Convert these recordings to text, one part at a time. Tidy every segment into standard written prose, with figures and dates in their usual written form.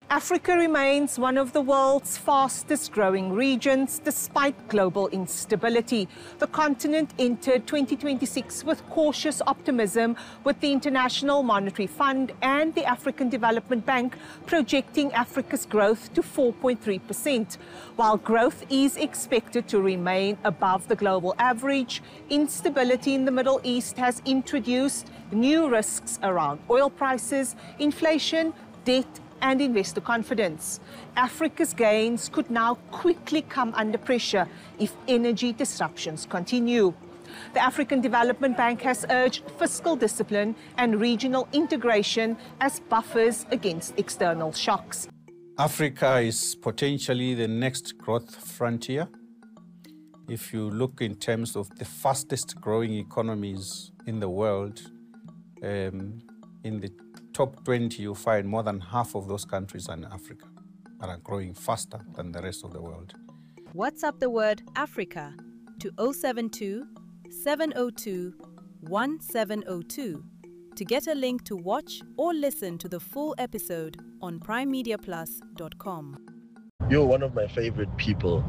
Africa remains one of the world's fastest growing regions despite global instability. The continent entered 2026 with cautious optimism, with the International Monetary Fund and the African Development Bank projecting Africa's growth to 4.3%. While growth is expected to remain above the global average, instability in the Middle East has introduced new risks around oil prices, inflation, debt, and investor confidence. Africa's gains could now quickly come under pressure if energy disruptions continue. The African Development Bank has urged fiscal discipline and regional integration as buffers against external shocks. Africa is potentially the next growth frontier. If you look in terms of the fastest growing economies in the world, in the top 20, you find more than half of those countries are in Africa and are growing faster than the rest of the world. WhatsApp the word Africa to 072 702 1702 to get a link to watch or listen to the full episode on primemediaplus.com. You're one of my favorite people.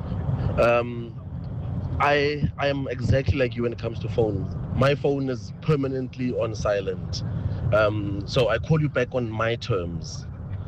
I am exactly like you when it comes to phones. My phone is permanently on silent. So I call you back on my terms.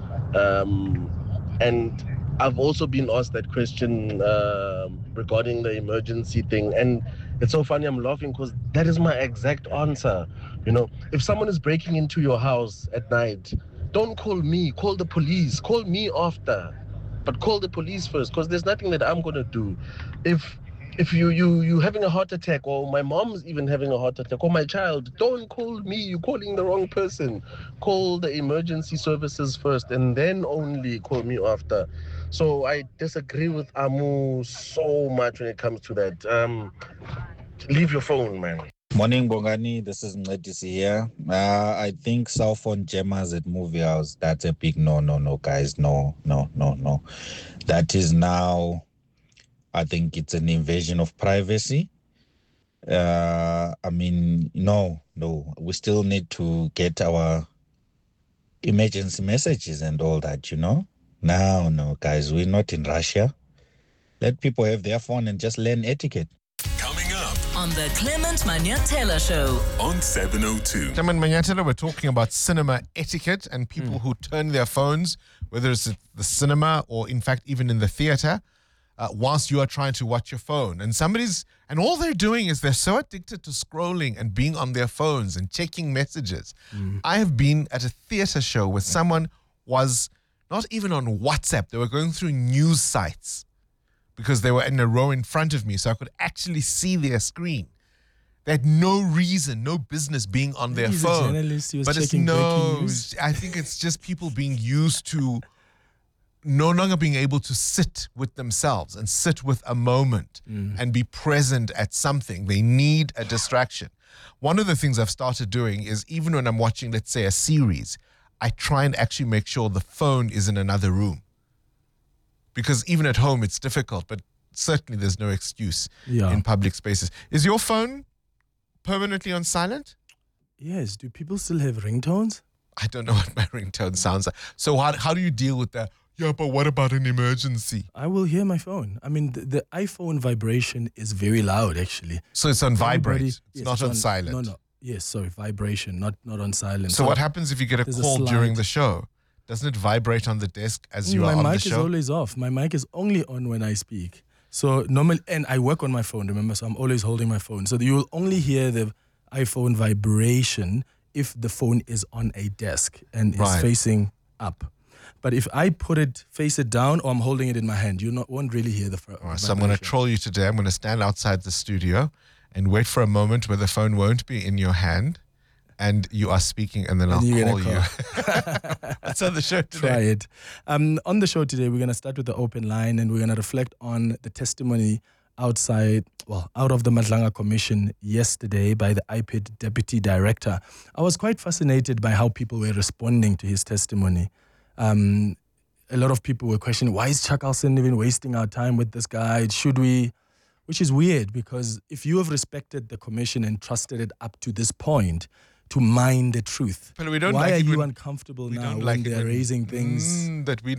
And I've also been asked that question regarding the emergency thing. And it's so funny, I'm laughing because that is my exact answer. You know, if someone is breaking into your house at night, don't call me, call the police, call me after. But call the police first, because there's nothing that I'm going to do. If you having a heart attack, or my mom's even having a heart attack, or my child, don't call me, you're calling the wrong person. Call the emergency services first and then only call me after. So I disagree with Amu so much when it comes to that. Leave your phone, man. Morning, Bongani. This is Mletisi here. I think cell phone jammers at movie house, that's a big no, guys. No. That is now, I think it's an invasion of privacy. No. We still need to get our emergency messages and all that, No, guys, we're not in Russia. Let people have their phone and just learn etiquette. Coming up on the Clement Manyatela Show on 702. Clement Manyatela, we're talking about cinema etiquette and people who turn their phones, whether it's at the cinema or in fact even in the theater, whilst you are trying to watch your phone. And all they're doing is they're so addicted to scrolling and being on their phones and checking messages. I have been at a theater show where someone was not even on WhatsApp. They were going through news sites because they were in a row in front of me, so I could actually see their screen. They had no reason, no business being on their phone. Journalist, he was but checking breaking news. I think it's just people being used to no longer being able to sit with themselves and sit with a moment and be present at something. They need a distraction. One of the things I've started doing is even when I'm watching, let's say, a series, I try and actually make sure the phone is in another room. Because even at home, it's difficult, but certainly there's no excuse in public spaces. Is your phone permanently on silent? Yes. Do people still have ringtones? I don't know what my ringtone sounds like. So how do you deal with that? Yeah, but what about an emergency? I will hear my phone. I mean, the iPhone vibration is very loud, actually. So it's on vibrate. It's not on silent. No. Yes, sorry, vibration, not on silent. So what happens if you get a call during the show? Doesn't it vibrate on the desk as you are on the show? My mic is always off. My mic is only on when I speak. So normally, and I work on my phone, remember? So I'm always holding my phone. So you will only hear the iPhone vibration if the phone is on a desk and is facing up. But if I face it down, or I'm holding it in my hand, won't really hear the vibration. So I'm going to troll you today. I'm going to stand outside the studio and wait for a moment where the phone won't be in your hand and you are speaking, and then I'll call you. That's on the show today. Try it. On the show today, we're going to start with the open line, and we're going to reflect on the testimony out of the Madlanga Commission yesterday by the IPID Deputy Director. I was quite fascinated by how people were responding to his testimony. A lot of people were questioning, why is Chakalson even wasting our time with this guy? Should we? Which is weird, because if you have respected the commission and trusted it up to this point to mine the truth, but we don't why like are you uncomfortable now when they're raising things that we